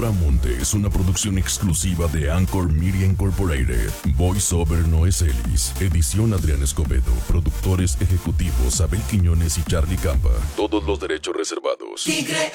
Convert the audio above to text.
Noramonte es una producción exclusiva de Anchor Media Incorporated. Voiceover Noé Celis. Edición Adrián Escobedo. Productores ejecutivos Abel Quiñones y Charlie Campa. Todos los derechos reservados.